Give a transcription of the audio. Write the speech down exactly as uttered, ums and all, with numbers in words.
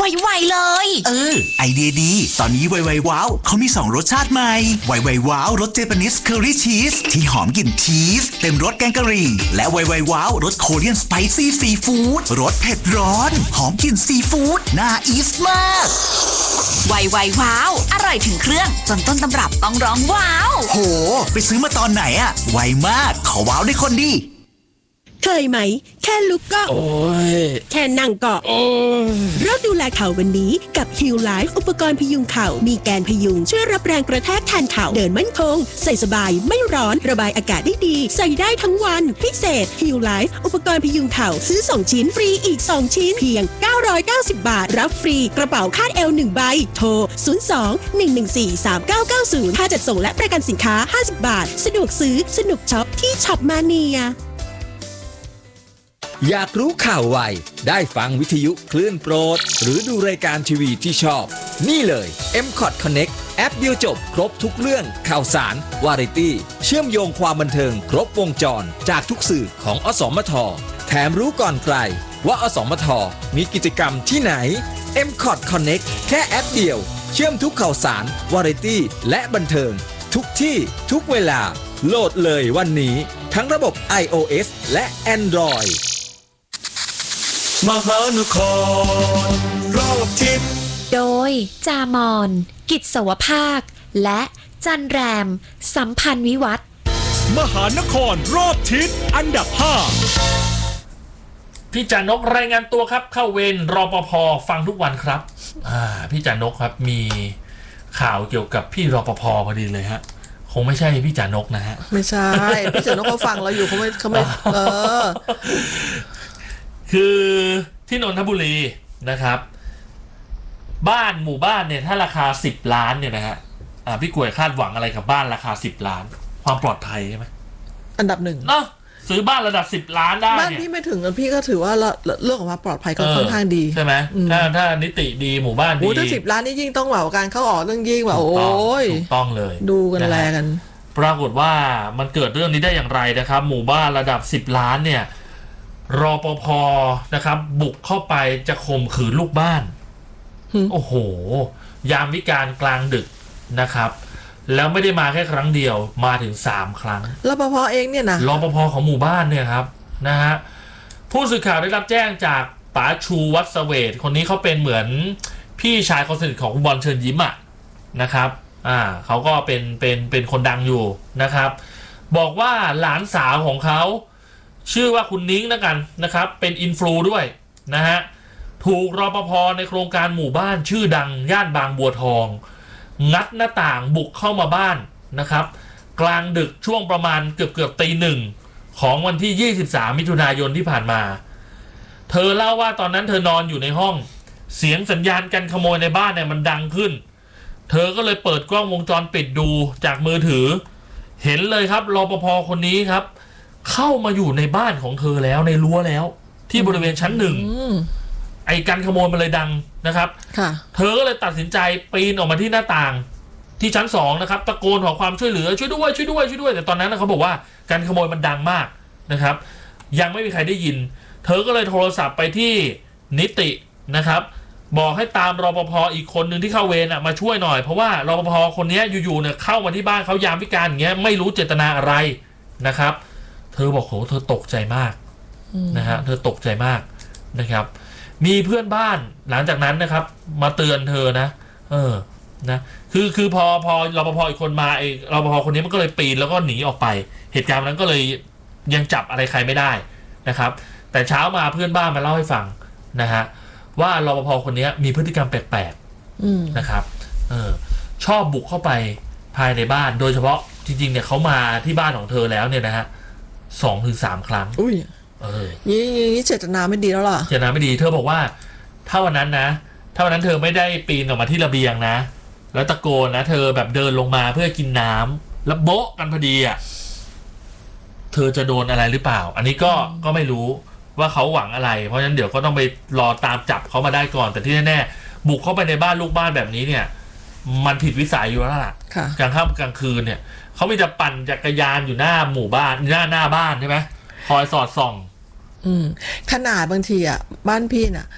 ไวๆเลยเออไอเดียดีตอนนี้ไวไวว้าวเขามีสองรสชาติใหม่ไวไวว้าวรสเจแปนิสเคอรี่ชีสที่หอมกลิ่นชีสเต็มรสแกงกะหรี่และไวไวว้าวรสโคเรียนสไปซี่ซีฟู้ดรสเผ็ดร้อนหอมกลิ่นซีฟู้ดน่าอีสมากไวไวว้าวอร่อยถึงเครื่องจนต้นตำรับต้องร้องว้าวโหไปซื้อมาตอนไหนอะไวมากขอว้าวได้คนดีเคยไหมแค่ลุกก็โอ้ยแค่นั่งก็โอ้ยเริ่มดูแลเข่าวันนี้กับ Heal Life อุปกรณ์พยุงเข่ามีแกนพยุงช่วยรับแรงกระแทกแทนเข่าเดินมั่นคงใส่สบายไม่ร้อนระบายอากาศได้ดีใส่ได้ทั้งวันพิเศษ Heal Life อุปกรณ์พยุงเข่าซื้อสองชิ้นฟรีอีกสองชิ้นเพียงเก้าร้อยเก้าสิบบาทรับฟรีกระเป๋าคาดเอวหนึ่งใบโทรศูนย์ สอง หนึ่ง หนึ่ง สี่ สาม เก้า เก้า ศูนย์ค่าจัดส่งและประกันสินค้าห้าสิบบาทสะดวกซื้อสนุกช็อปที่ช็อปมาเนียอยากรู้ข่าวไวได้ฟังวิทยุคลื่นโปรดหรือดูรายการทีวีที่ชอบนี่เลย เอ็ม คอท Connect แอปเดียวจบครบทุกเรื่องข่าวสารวาไรตี้เชื่อมโยงความบันเทิงครบวงจรจากทุกสื่อของอสมทแถมรู้ก่อนใครว่าอสมทมีกิจกรรมที่ไหน เอ็ม คอท Connect แค่แอปเดียวเชื่อมทุกข่าวสารวาไรตี้และบันเทิงทุกที่ทุกเวลาโหลดเลยวันนี้ทั้งระบบ iOS และ Android มหานครรอบทิศโดยจามอนกิจสวภาคและจันแรมสัมพันธ์วิวัฒน์มหานครรอบทิศอันดับห้าพี่จานกรายงานตัวครับเข้าเวรรปภ.ฟังทุกวันครับอ่าพี่จานกครับมีข่าวเกี่ยวกับพี่รปภ.พอดีเลยฮะคงไม่ใช่พี่จานกนะฮะไม่ใช่พี่จานกเขาฟังเราอยู่เขาไม่เขาไม่เออคือที่นนทบุรีนะครับบ้านหมู่บ้านเนี่ยถ้าราคาสิบล้านเนี่ยนะฮะอ่าพี่กล้วยคาดหวังอะไรกับบ้านราคาสิบล้านความปลอดภัยใช่ไหมอันดับหนึ่งเนาะซื้อบ้านระดับสิบล้านได้บ้านพี่ไม่ถึงพี่ก็ถือว่าเรื่องของความปลอดภัยก็ค่อนข้างดีใช่ไหมถ้าถ้านิติดีหมู่บ้านดีโอ้ถ้าสิบล้านนี่ยิ่งต้องแบบการเข้าออกต้องยิ่งแบบโอ้ยถูกต้องเลยดูกันแลกันปรากฏว่ามันเกิดเรื่องนี้ได้อย่างไรนะครับหมู่บ้านระดับสิบล้านเนี่ยรปภ.นะครับบุกเข้าไปจะข่มขืนลูกบ้านโอ้โหยามวิกาลกลางดึกนะครับแล้วไม่ได้มาแค่ครั้งเดียวมาถึงสามครั้งรปภ.เองเนี่ยนะรปภ.ของหมู่บ้านเนี่ยครับนะฮะผู้สื่อข่าวได้รับแจ้งจากป๋าชูวัดเสวตคนนี้เขาเป็นเหมือนพี่ชายคนสนิทของคุณบอลเชิญยิ้มอ่ะนะครับอ่าเขาก็เป็นเป็นเป็นคนดังอยู่นะครับบอกว่าหลานสาวของเขาชื่อว่าคุณนิ้งนะกันนะครับเป็นอินฟลูด้วยนะฮะถูกรปภ.ในโครงการหมู่บ้านชื่อดังย่านบางบัวทองงัดหน้าต่างบุกเข้ามาบ้านนะครับกลางดึกช่วงประมาณเกือบเกือบตีหนึ่งของวันที่ยี่สิบสามมิถุนายนที่ผ่านมาเธอเล่าว่าตอนนั้นเธอนอนอยู่ในห้องเสียงสัญญาณการขโมยในบ้านเนี่ยมันดังขึ้นเธอก็เลยเปิดกล้องวงจรปิดดูจากมือถือเห็นเลยครับรปภ.คนนี้ครับเข้ามาอยู่ในบ้านของเธอแล้วในรั้วแล้วที่บริเวณชั้นหนึ่งไอ้การขโมยมันเลยดังนะครับเธอก็เลยตัดสินใจปีนออกมาที่หน้าต่างที่ชั้นสองนะครับตะโกนขอความช่วยเหลือช่วยด้วยช่วยด้วยช่วยด้วยแต่ตอนนั้นเขาบอกว่าการขโมยมันดังมากนะครับยังไม่มีใครได้ยินเธอก็เลยโทรศัพท์ไปที่นิตินะครับบอกให้ตามรปภ.อีกคนหนึ่งที่เข้าเวรอ่ะมาช่วยหน่อยเพราะว่ารปภ.คนนี้อยู่ๆเนี่ยเข้ามาที่บ้านเขายามวิกาลอย่างเงี้ยไม่รู้เจตนาอะไรนะครับเธอบอกโหเธอตกใจมากนะฮะเธอตกใจมากนะครับมีเพื่อนบ้านหลังจากนั้นนะครับมาเตือนเธอนะเออนะคือคือพอพอรปภ.อีกคนมาไอ้รปภ.คนนี้มันก็เลยปีนแล้วก็หนีออกไปเหตุการณ์นั้นก็เลยยังจับอะไรใครไม่ได้นะครับแต่เช้ามาเพื่อนบ้านมาเล่าให้ฟังนะฮะว่ารปภ.คนนี้มีพฤติกรรมแปลกๆนะครับเออชอบบุกเข้าไปภายในบ้านโดยเฉพาะจริงๆเนี่ยเขามาที่บ้านของเธอแล้วเนี่ยนะฮะสองถึงสามครั้งอุ้ยเออนี่นี่เจตนาไม่ดีแล้วล่ะเจตนาไม่ดีเธอบอกว่าถ้าวันนั้นนะถ้าวันนั้นเธอไม่ได้ปีนออกมาที่ระเบียงนะแล้วตะโกนนะเธอแบบเดินลงมาเพื่อกินน้ำแล้วโบ๊ะกันพอดีอ่ะเธอจะโดนอะไรหรือเปล่าอันนี้ก็ก็ไม่รู้ว่าเขาหวังอะไรเพราะฉะนั้นเดี๋ยวก็ต้องไปรอตามจับเขามาได้ก่อนแต่ที่แน่ๆบุกเข้าไปในบ้านลูกบ้านแบบนี้เนี่ยมันผิดวิสัยอยู่แล้วล่ะกลางค่ำกลางคืนเนี่ยเขามีแต่ปั่นจักรยานอยู่หน้าหมู่บ้านหน้าหน้าบ้านใช่ไหมคอยสอดส่องอืมขนาดบางทีอ่ะบ้านพี่น่ะ